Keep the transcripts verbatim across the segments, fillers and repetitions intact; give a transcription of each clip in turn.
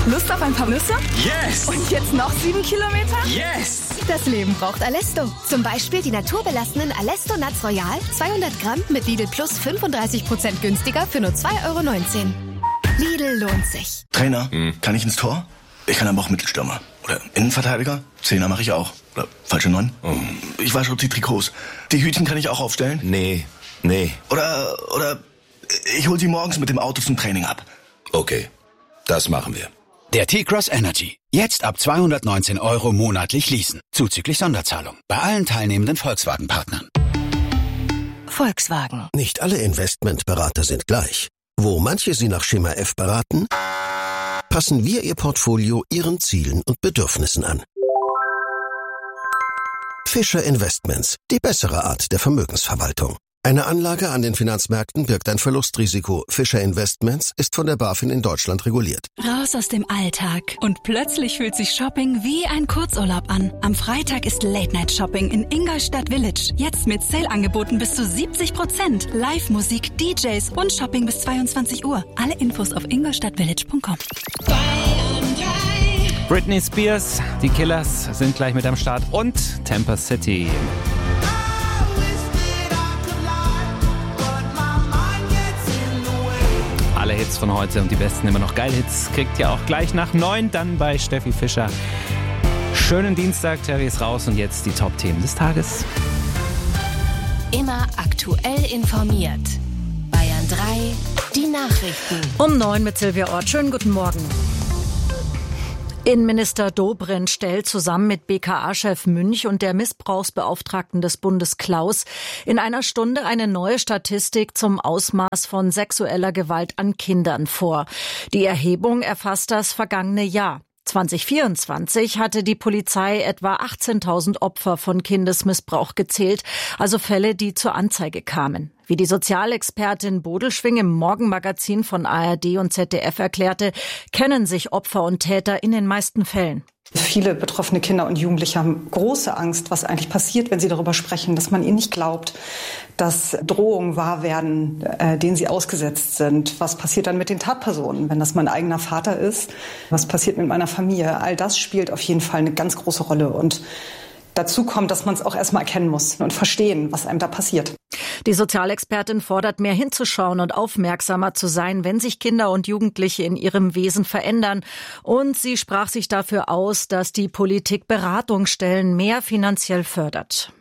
Lust auf ein paar Nüsse? Yes! Und jetzt noch sieben Kilometer? Yes! Das Leben braucht Alesto. Zum Beispiel die naturbelassenen Alesto Nuts Royal, zweihundert Gramm mit Lidl Plus fünfunddreißig Prozent günstiger für nur zwei Euro neunzehn. Lidl lohnt sich. Trainer, hm. kann ich ins Tor? Ich kann aber auch Mittelstürmer. Oder Innenverteidiger? Zehner mache ich auch. Oder falsche Neun? Oh. Ich wasche die Trikots. Die Hütchen kann ich auch aufstellen? Nee, nee. Oder, oder ich hol sie morgens mit dem Auto zum Training ab. Okay, das machen wir. Der T-Cross Energy. Jetzt ab zweihundertneunzehn Euro monatlich leasen. Zuzüglich Sonderzahlung. Bei allen teilnehmenden Volkswagen-Partnern. Volkswagen. Nicht alle Investmentberater sind gleich. Wo manche Sie nach Schema F beraten, passen wir Ihr Portfolio Ihren Zielen und Bedürfnissen an. Fischer Investments, die bessere Art der Vermögensverwaltung. Eine Anlage an den Finanzmärkten birgt ein Verlustrisiko. Fischer Investments ist von der BaFin in Deutschland reguliert. Raus aus dem Alltag. Und plötzlich fühlt sich Shopping wie ein Kurzurlaub an. Am Freitag ist Late-Night-Shopping in Ingolstadt Village. Jetzt mit Sale-Angeboten bis zu siebzig Prozent. Live-Musik, D Js und Shopping bis zweiundzwanzig Uhr. Alle Infos auf ingolstadtvillage punkt com. Britney Spears, die Killers sind gleich mit am Start und Tampa City. Alle Hits von heute und die besten immer noch geil Hits kriegt ihr auch gleich nach neun, dann bei Steffi Fischer. Schönen Dienstag, Terry ist raus und jetzt die Top-Themen des Tages. Immer aktuell informiert. Bayern drei, die Nachrichten. Um neun mit Silvia Ort. Schönen guten Morgen. Innenminister Dobrindt stellt zusammen mit B K A-Chef Münch und der Missbrauchsbeauftragten des Bundes Klaus in einer Stunde eine neue Statistik zum Ausmaß von sexueller Gewalt an Kindern vor. Die Erhebung erfasst das vergangene Jahr. zwanzig vierundzwanzig hatte die Polizei etwa achtzehntausend Opfer von Kindesmissbrauch gezählt, also Fälle, die zur Anzeige kamen. Wie die Sozialexpertin Bodelschwing im Morgenmagazin von A R D und Z D F erklärte, kennen sich Opfer und Täter in den meisten Fällen. Viele betroffene Kinder und Jugendliche haben große Angst, was eigentlich passiert, wenn sie darüber sprechen, dass man ihnen nicht glaubt, dass Drohungen wahr werden, äh, denen sie ausgesetzt sind. Was passiert dann mit den Tatpersonen, wenn das mein eigener Vater ist? Was passiert mit meiner Familie? All das spielt auf jeden Fall eine ganz große Rolle. Und dazu kommt, dass man es auch erstmal erkennen muss und verstehen, was einem da passiert. Die Sozialexpertin fordert, mehr hinzuschauen und aufmerksamer zu sein, wenn sich Kinder und Jugendliche in ihrem Wesen verändern. Und sie sprach sich dafür aus, dass die Politik Beratungsstellen mehr finanziell fördert.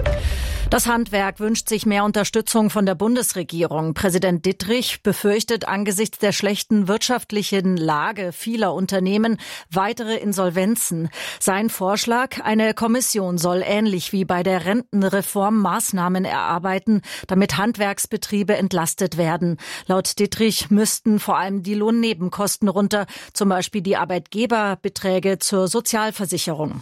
Das Handwerk wünscht sich mehr Unterstützung von der Bundesregierung. Präsident Dittrich befürchtet angesichts der schlechten wirtschaftlichen Lage vieler Unternehmen weitere Insolvenzen. Sein Vorschlag, eine Kommission soll ähnlich wie bei der Rentenreform Maßnahmen erarbeiten, damit Handwerksbetriebe entlastet werden. Laut Dittrich müssten vor allem die Lohnnebenkosten runter, zum Beispiel die Arbeitgeberbeträge zur Sozialversicherung.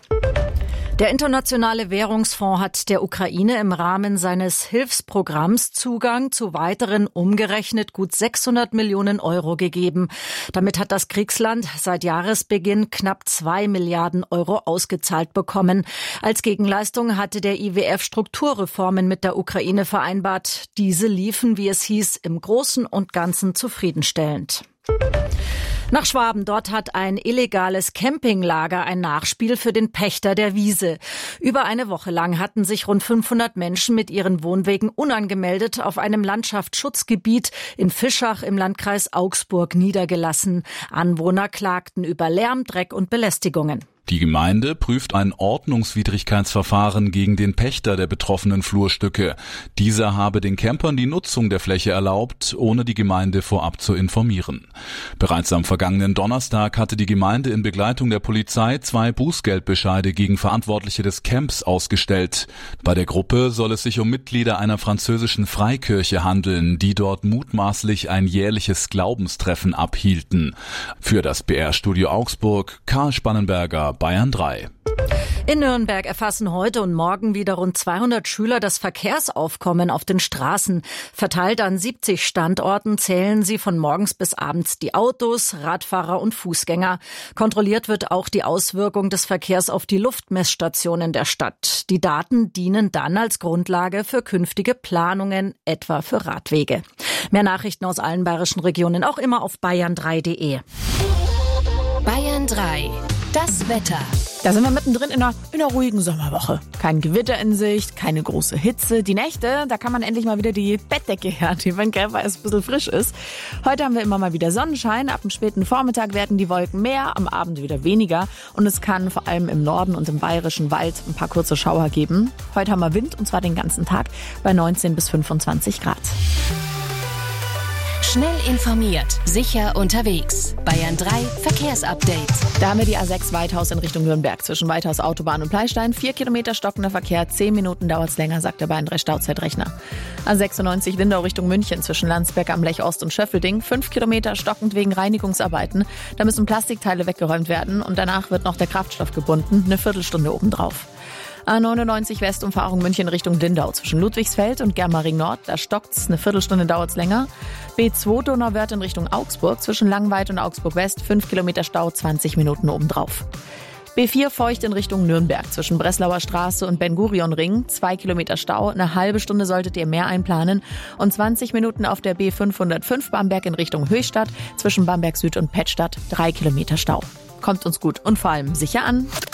Der Internationale Währungsfonds hat der Ukraine im Rahmen seines Hilfsprogramms Zugang zu weiteren umgerechnet gut sechshundert Millionen Euro gegeben. Damit hat das Kriegsland seit Jahresbeginn knapp zwei Milliarden Euro ausgezahlt bekommen. Als Gegenleistung hatte der I W F Strukturreformen mit der Ukraine vereinbart. Diese liefen, wie es hieß, im Großen und Ganzen zufriedenstellend. Nach Schwaben, dort hat ein illegales Campinglager ein Nachspiel für den Pächter der Wiese. Über eine Woche lang hatten sich rund fünfhundert Menschen mit ihren Wohnwegen unangemeldet auf einem Landschaftsschutzgebiet in Fischach im Landkreis Augsburg niedergelassen. Anwohner klagten über Lärm, Dreck und Belästigungen. Die Gemeinde prüft ein Ordnungswidrigkeitsverfahren gegen den Pächter der betroffenen Flurstücke. Dieser habe den Campern die Nutzung der Fläche erlaubt, ohne die Gemeinde vorab zu informieren. Bereits am vergangenen Donnerstag hatte die Gemeinde in Begleitung der Polizei zwei Bußgeldbescheide gegen Verantwortliche des Camps ausgestellt. Bei der Gruppe soll es sich um Mitglieder einer französischen Freikirche handeln, die dort mutmaßlich ein jährliches Glaubenstreffen abhielten. Für das B R-Studio Augsburg, Karl Spannenberger, Bayern drei. In Nürnberg erfassen heute und morgen wieder rund zweihundert Schüler das Verkehrsaufkommen auf den Straßen. Verteilt an siebzig Standorten zählen sie von morgens bis abends die Autos, Radfahrer und Fußgänger. Kontrolliert wird auch die Auswirkung des Verkehrs auf die Luftmessstationen der Stadt. Die Daten dienen dann als Grundlage für künftige Planungen, etwa für Radwege. Mehr Nachrichten aus allen bayerischen Regionen auch immer auf bayern drei punkt de. Bayern drei. Das Wetter. Da sind wir mittendrin in einer, in einer ruhigen Sommerwoche. Kein Gewitter in Sicht, keine große Hitze. Die Nächte, da kann man endlich mal wieder die Bettdecke hernehmen, wenn Käfer es ein bisschen frisch ist. Heute haben wir immer mal wieder Sonnenschein. Ab dem späten Vormittag werden die Wolken mehr, am Abend wieder weniger. Und es kann vor allem im Norden und im bayerischen Wald ein paar kurze Schauer geben. Heute haben wir Wind, und zwar den ganzen Tag bei neunzehn bis fünfundzwanzig Grad. Schnell informiert, sicher unterwegs. Bayern drei Verkehrsupdate. Da haben wir die A sechs Weithaus in Richtung Nürnberg zwischen Weithaus Autobahn und Pleistein. Vier Kilometer stockender Verkehr, zehn Minuten dauert's länger, sagt der Bayern drei Stauzeitrechner. A sechsundneunzig Lindau Richtung München zwischen Landsberg am Lech Ost und Schöffelding. Fünf Kilometer stockend wegen Reinigungsarbeiten. Da müssen Plastikteile weggeräumt werden und danach wird noch der Kraftstoff gebunden. Eine Viertelstunde obendrauf. A neunundneunzig Westumfahrung München Richtung Lindau zwischen Ludwigsfeld und Germering Nord. Da stockt's, eine Viertelstunde dauert's länger. B zwei Donauwörth in Richtung Augsburg zwischen Langweid und Augsburg West. fünf Kilometer Stau, zwanzig Minuten obendrauf. B vier Feucht in Richtung Nürnberg zwischen Breslauer Straße und Ben-Gurion-Ring. zwei Kilometer Stau, eine halbe Stunde solltet ihr mehr einplanen. Und zwanzig Minuten auf der B fünfhundertfünf Bamberg in Richtung Höchstadt zwischen Bamberg Süd und Pettstadt. drei Kilometer Stau. Kommt uns gut und vor allem sicher an.